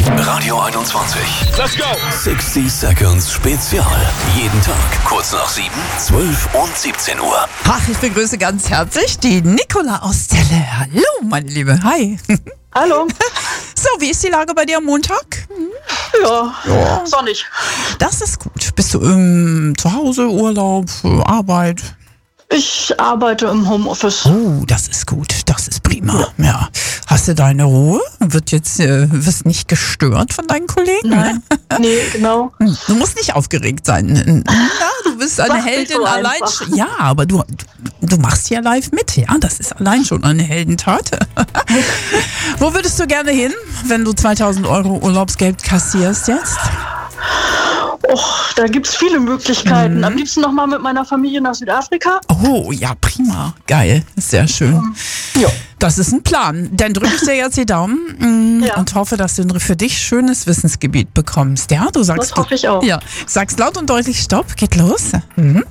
Radio 21. Let's go. 60 Seconds Spezial. Jeden Tag kurz nach 7, 12 und 17 Uhr. Ach, ich begrüße ganz herzlich die Nicola aus Celle. Hallo, meine Liebe. Hi. Hallo. So, wie ist die Lage bei dir am Montag? Ja, sonnig. Das ist gut. Bist du zu Hause, Urlaub, Arbeit? Ich arbeite im Homeoffice. Oh, das ist gut. Das ist prima. Ja. Hast du deine Ruhe? Wirst nicht gestört von deinen Kollegen? Nein. Nee, genau. Du musst nicht aufgeregt sein. Ja, du bist eine Mach nicht Heldin so allein. einfach. Ja, aber du machst ja live mit. Ja, das ist allein schon eine Heldentat. Wo würdest du gerne hin, wenn du 2.000 € Urlaubsgeld kassierst jetzt? Och, da gibt's viele Möglichkeiten. Am liebsten nochmal mit meiner Familie nach Südafrika. Oh, ja, prima. Geil. Sehr schön. Ja. Das ist ein Plan. Dann drücke ich dir jetzt die Daumen Ja. und hoffe, dass du ein für dich schönes Wissensgebiet bekommst. Ja, du sagst. Das hoffe ich auch. Ja, sagst laut und deutlich Stopp. Geht los. Mhm.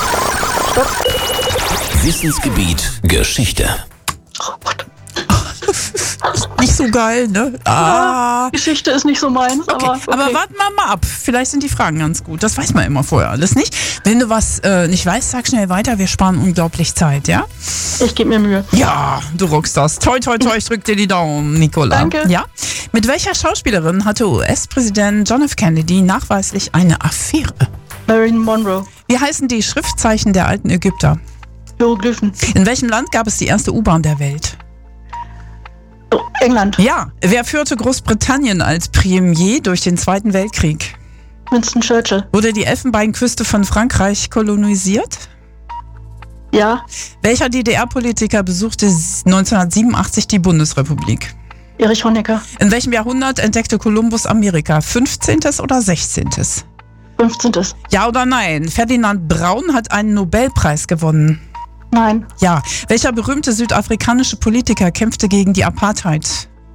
Wissensgebiet Geschichte. Oh Gott. Nicht so geil, ne? Geschichte ist nicht so meins, Okay. Aber warten wir mal ab. Vielleicht sind die Fragen ganz gut. Das weiß man immer vorher alles nicht. Wenn du was nicht weißt, sag schnell weiter. Wir sparen unglaublich Zeit, ja? ich gebe mir Mühe. Ja, du rockst das. Toi, toi, toi, ich drück dir die Daumen, Nicola. Danke. Ja? Mit welcher Schauspielerin hatte US-Präsident John F. Kennedy nachweislich eine Affäre? Marilyn Monroe. Wie heißen die Schriftzeichen der alten Ägypter? Hieroglyphen. In welchem Land gab es die erste U-Bahn der Welt? Oh, England. Ja. Wer führte Großbritannien als Premier durch den Zweiten Weltkrieg? Winston Churchill. Wurde die Elfenbeinküste von Frankreich kolonisiert? Ja. Welcher DDR-Politiker besuchte 1987 die Bundesrepublik? Erich Honecker. In welchem Jahrhundert entdeckte Kolumbus Amerika? 15. oder 16.? 15. Ja oder nein? Ferdinand Braun hat einen Nobelpreis gewonnen. Nein. Ja. Welcher berühmte südafrikanische Politiker kämpfte gegen die Apartheid?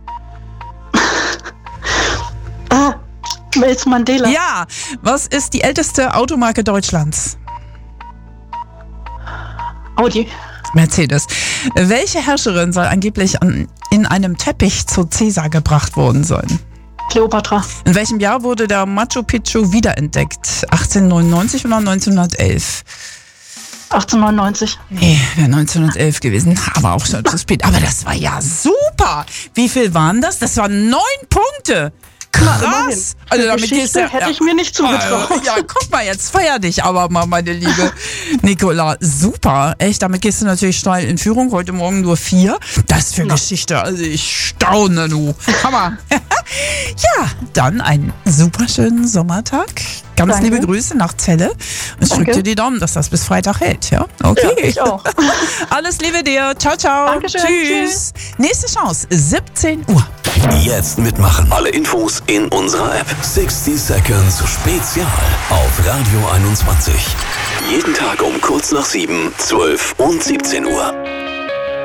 Nelson Mandela. Ja. Was ist die älteste Automarke Deutschlands? Audi. Mercedes. Welche Herrscherin soll angeblich in einem Teppich zu Caesar gebracht worden sein? Kleopatra. In welchem Jahr wurde der Machu Picchu wiederentdeckt? 1899 oder 1911? 1899. Nee, wäre 1911 gewesen, aber auch schon zu spät. Aber das war ja super. Wie viel waren das? Das waren 9 Punkte. Krass. Also damit gehst du, hätte ich mir nicht zugetraut. Ja, guck mal, jetzt feier dich aber mal, meine liebe Nicola. Super. Echt, damit gehst du natürlich steil in Führung. Heute Morgen nur 4. Das für Geschichte. Also ich staune, du. Hammer. Ja, dann einen super schönen Sommertag. Ganz Danke. liebe Grüße nach Celle. Und ich drück Danke. dir die Daumen, dass das bis Freitag hält. Ja, okay. Ja, ich auch. Alles Liebe dir. Ciao, ciao. Dankeschön. Tschüss. Nächste Chance, 17 Uhr. Jetzt mitmachen. Alle Infos in unserer App. 60 Seconds Spezial auf Radio 21. Jeden Tag um kurz nach 7, 12 und 17 Uhr.